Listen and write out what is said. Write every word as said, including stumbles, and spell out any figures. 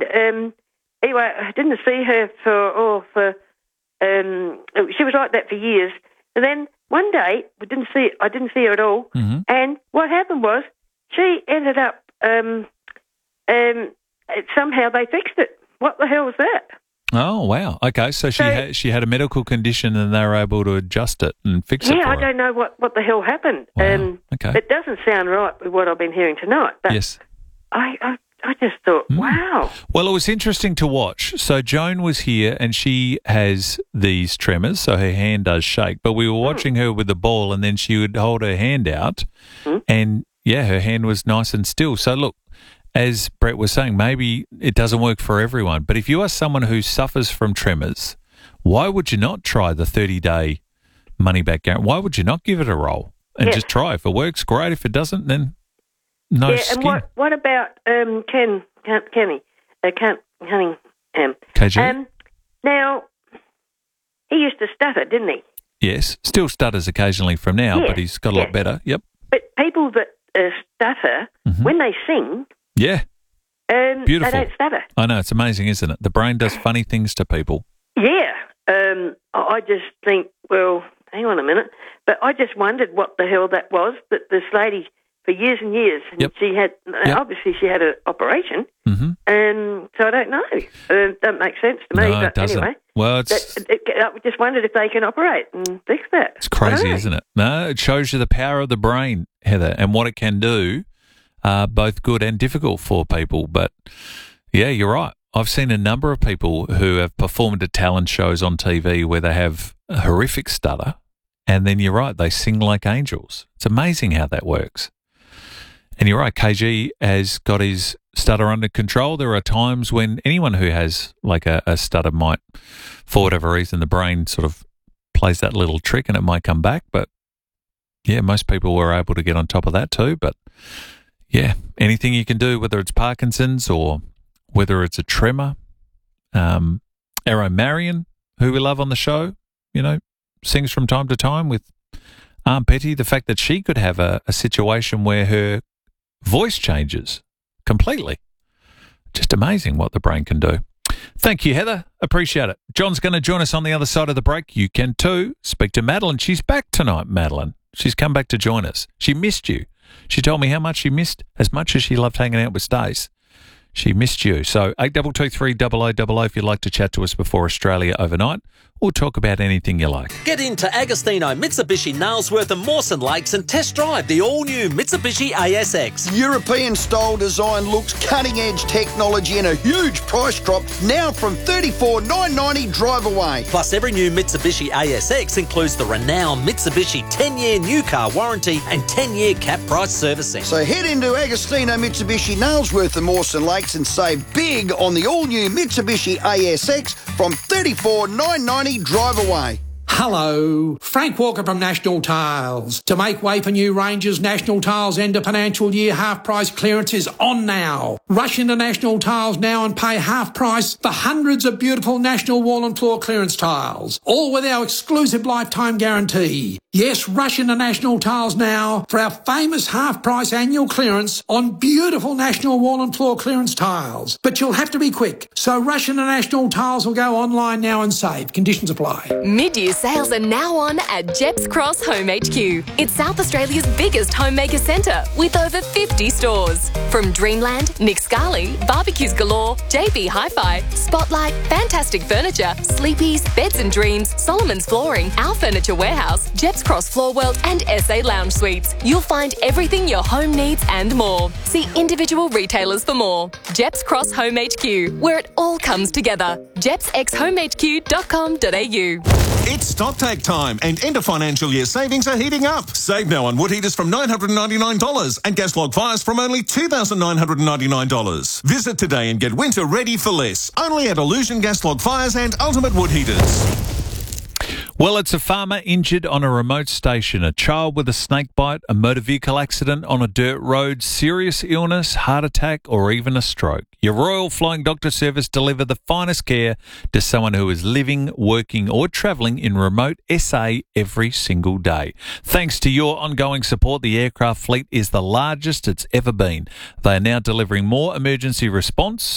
um, anyway, I didn't see her for, oh, for, um, she was like that for years. And then one day, we didn't see, I didn't see her at all. Mm-hmm. And what happened was she ended up, um, um, somehow they fixed it. What the hell was that? Oh, wow. Okay, so she So- had, she had a medical condition and they were able to adjust it and fix it Yeah, for I her. don't know what, what the hell happened. Wow. Um, Okay. It doesn't sound right with what I've been hearing tonight. But Yes. I, I, I just thought, wow. Well, it was interesting to watch. So Joan was here and she has these tremors, so her hand does shake. But we were watching her with the ball and then she would hold her hand out Mm. and, yeah, her hand was nice and still. So, look, as Brett was saying, maybe it doesn't work for everyone. But if you are someone who suffers from tremors, why would you not try the thirty-day money-back guarantee? Why would you not give it a roll and Yeah. just try? If it works, great. If it doesn't, then no Yeah, skin. and what, what about um, Ken, Ken, Kenny, uh, Ken, Cunningham? K G? Um, now, he used to stutter, didn't he? Yes, still stutters occasionally from now, Yeah, but he's got a yeah. lot better. Yep. But people that uh, stutter, Mhm. when they sing, Yeah, um, Beautiful. they don't stutter. I know. It's amazing, isn't it? The brain does funny things to people. Yeah. Um, I I just think, well, hang on a minute. But I just wondered what the hell that was, that this lady, for years and years, and Yep. she had, Yep. obviously she had an operation, hmm and so I don't know. Uh, doesn't make sense to me, No, but it doesn't. anyway. Well, it's That, it, I just wondered if they can operate and fix that. it's crazy, I don't know. isn't it? No, it shows you the power of the brain, Heather, and what it can do, uh, both good and difficult for people. But yeah, you're right. I've seen a number of people who have performed at talent shows on T V where they have a horrific stutter, and then you're right, they sing like angels. It's amazing how that works. And you're right, K G has got his stutter under control. There are times when anyone who has like a, a stutter might, for whatever reason, the brain sort of plays that little trick and it might come back. But yeah, most people were able to get on top of that too. But yeah, anything you can do, whether it's Parkinson's or whether it's a tremor. Um, Arrow Marion, who we love on the show, you know, sings from time to time with Aunt Betty. The fact that she could have a, a situation where her voice changes completely. Just amazing what the brain can do. Thank you, Heather. Appreciate it. John's going to join us on the other side of the break. You can too. Speak to Madeline. She's back tonight, Madeline. She's come back to join us. She missed you. She told me how much she missed, as much as she loved hanging out with Stace. She missed you. So eight two two three double oh double oh if you'd like to chat to us before Australia overnight, or talk about anything you like. Get into Agostino Mitsubishi Nailsworth and Mawson Lakes and test drive the all-new Mitsubishi A S X. European-style design looks, cutting-edge technology and a huge price drop now from thirty-four thousand nine hundred ninety dollars drive away. Plus, every new Mitsubishi A S X includes the renowned Mitsubishi ten-year new car warranty and ten-year cap price servicing. So head into Agostino Mitsubishi Nailsworth and Mawson Lakes and save big on the all-new Mitsubishi A S X from thirty-four thousand nine hundred ninety dollars drive away. Hello, Frank Walker from National Tiles. To make way for new ranges, National Tiles end of financial year half price clearance is on now. Rush into National Tiles now and pay half price for hundreds of beautiful National wall and floor clearance tiles, all with our exclusive lifetime guarantee. Yes, rush into National Tiles now for our famous half price annual clearance on beautiful National wall and floor clearance tiles. But you'll have to be quick, so rush into National Tiles or go online now and save. Conditions apply. Mid-year sales are now on at Jeps Cross Home H Q. It's South Australia's biggest homemaker centre with over fifty stores. From Dreamland, Nick Scali, Barbecues Galore, J B Hi-Fi, Spotlight, Fantastic Furniture, Sleepies, Beds and Dreams, Solomon's Flooring, Our Furniture Warehouse, Jeps Cross Floor World and S A Lounge Suites. You'll find everything your home needs and more. See individual retailers for more. Jeps Cross Home H Q, where it all comes together. jeps x home h q dot com dot a u. It's stocktake time and end of financial year savings are heating up. Save now on wood heaters from nine hundred ninety-nine dollars and gas log fires from only two thousand nine hundred ninety-nine dollars. Visit today and get winter ready for less. Only at Illusion Gas Log Fires and Ultimate Wood Heaters. Well, it's a farmer injured on a remote station, a child with a snake bite, a motor vehicle accident on a dirt road, serious illness, heart attack, or even a stroke. Your Royal Flying Doctor Service deliver the finest care to someone who is living, working, or travelling in remote S A every single day. Thanks to your ongoing support, the aircraft fleet is the largest it's ever been. They are now delivering more emergency response